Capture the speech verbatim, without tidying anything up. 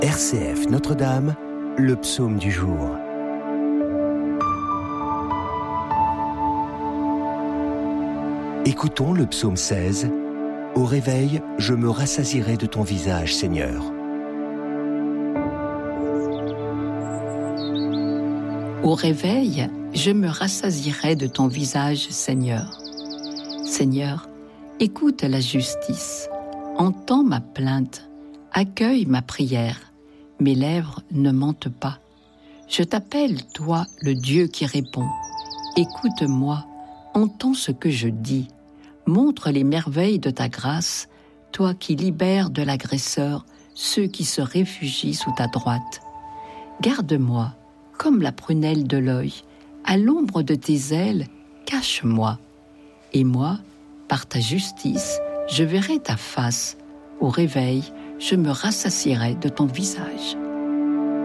R C F Notre-Dame, le psaume du jour. Écoutons le psaume seize. Au réveil, je me rassasierai de ton visage, Seigneur. Au réveil, je me rassasierai de ton visage, Seigneur. Seigneur, écoute la justice, entends ma plainte, accueille ma prière. Mes lèvres ne mentent pas. Je t'appelle, toi, le Dieu qui répond. Écoute-moi, entends ce que je dis. Montre les merveilles de ta grâce, toi qui libères de l'agresseur ceux qui se réfugient sous ta droite. Garde-moi, comme la prunelle de l'œil, à l'ombre de tes ailes, cache-moi. Et moi, par ta justice, je verrai ta face. Au réveil, je me rassasierai de ton visage.